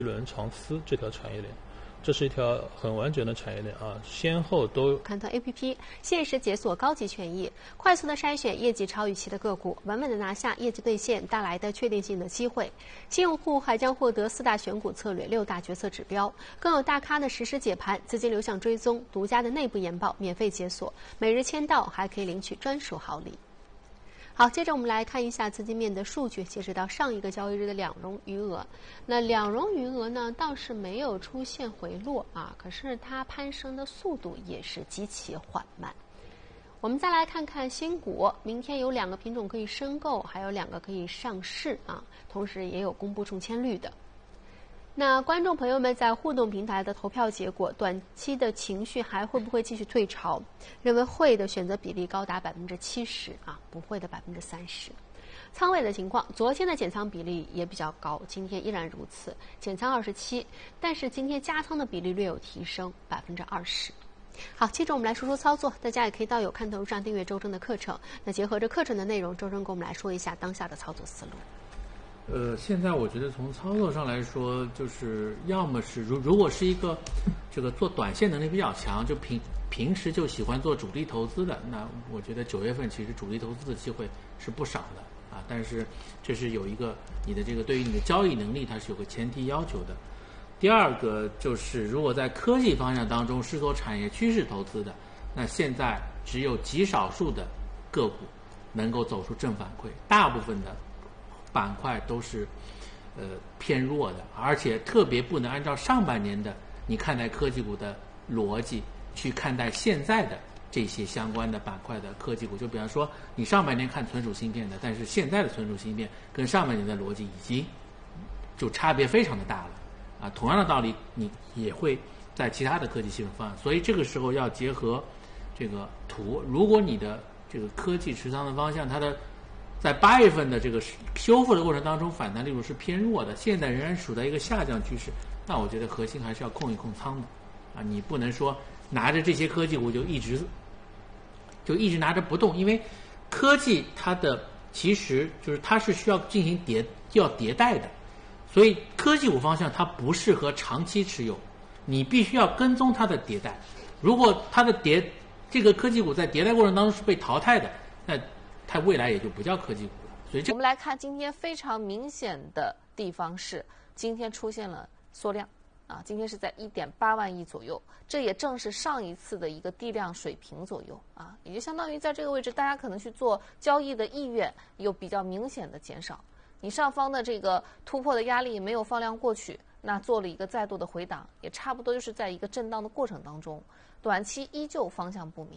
轮长丝这条产业链。这是一条很完整的产业链啊，先后都。 看到 APP 限时解锁高级权益，快速的筛选业绩超预期的个股，稳稳的拿下业绩兑现带来的确定性的机会。新用户还将获得4大选股策略、6大决策指标，更有大咖的实时解盘、资金流向追踪、独家的内部研报免费解锁，每日签到还可以领取专属好礼。好，接着我们来看一下资金面的数据。截止到上一个交易日的两融余额，那两融余额呢倒是没有出现回落啊，可是它攀升的速度也是极其缓慢。我们再来看看新股，明天有2个品种可以申购，还有2个可以上市啊，同时也有公布中签率的。那观众朋友们在互动平台的投票结果，短期的情绪还会不会继续退潮？认为会的选择比例高达70%啊，不会的30%。仓位的情况，昨天的减仓比例也比较高，今天依然如此，减仓27%，但是今天加仓的比例略有提升20%。好，接着我们来说说操作，大家也可以到有看头上订阅周正的课程。那结合着课程的内容，周正跟我们来说一下当下的操作思路。 现在我觉得从操作上来说，就是要么是如果是一个这个做短线能力比较强，就平时就喜欢做主力投资的，那我觉得9月份其实主力投资的机会是不少的啊。但是这是有一个你的这个对于你的交易能力它是有个前提要求的。第二个就是如果在科技方向当中是做产业趋势投资的，那现在只有极少数的个股能够走出正反馈，大部分的板块都是偏弱的，而且特别不能按照上半年的你看待科技股的逻辑去看待现在的这些相关的板块的科技股。就比方说你上半年看存储芯片的，但是现在的存储芯片跟上半年的逻辑已经就差别非常的大了啊。同样的道理你也会在其他的科技系统方向，所以这个时候要结合这个图。如果你的这个科技持仓的方向它的在8月份的这个修复的过程当中，反弹力度是偏弱的，现在仍然处在一个下降趋势，那我觉得核心还是要控一控仓的啊，你不能说拿着这些科技股就一直拿着不动，因为科技它的其实就是它是需要进行迭代的，所以科技股方向它不适合长期持有，你必须要跟踪它的迭代。如果它的这个科技股在迭代过程当中是被淘汰的，那它未来也就不叫科技股了。所以我们来看今天非常明显的地方是，今天出现了缩量啊，今天是在1.8万亿左右，这也正是上一次的一个地量水平左右啊，也就相当于在这个位置，大家可能去做交易的意愿有比较明显的减少。你上方的这个突破的压力没有放量过去，那做了一个再度的回档，也差不多就是在一个震荡的过程当中，短期依旧方向不明。